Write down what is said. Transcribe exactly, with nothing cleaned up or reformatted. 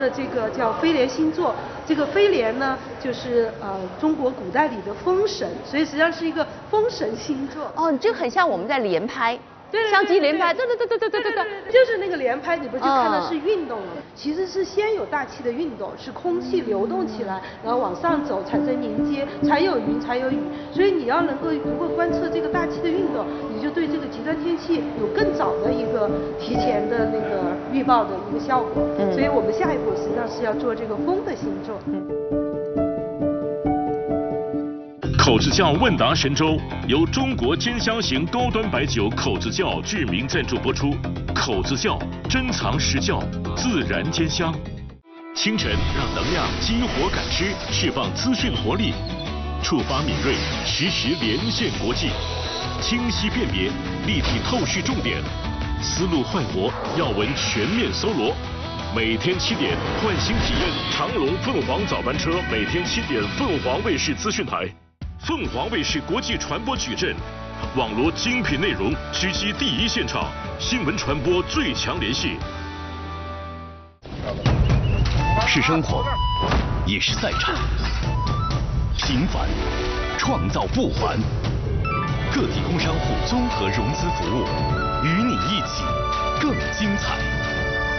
的这个叫飞廉星座，这个飞廉呢，就是呃中国古代里的风神，所以实际上是一个风神星座。 哦，就很像我们在连拍。 对相机连拍，对对对对对对对对，就是那个连拍，你不就看到是运动了？其实是先有大气的运动，是空气流动起来，然后往上走，产生凝结，才有云，才有雨。所以你要能够如果观测这个大气的运动，你就对这个极端天气有更早的一个提前的那个预报的一个效果。嗯，所以我们下一步实际上是要做这个风的星座。嗯。 口子窖问答神州由中国尖香型高端白酒口子窖致名赞助播出。口子窖珍藏实窖，自然尖香。清晨让能量激活感知，释放资讯活力，触发敏锐，实时连线国际，清晰辨别，立体透视重点，思路焕活，要闻全面搜罗。每天七点，换新体验长龙凤凰早班车，每天七点，凤凰卫视资讯台。 凤凰卫视国际传播矩阵，网罗精品内容，直击第一现场，新闻传播最强联系。 是生活，也是赛场。平凡，创造不凡。个体工商户综合融资服务，与你一起更精彩。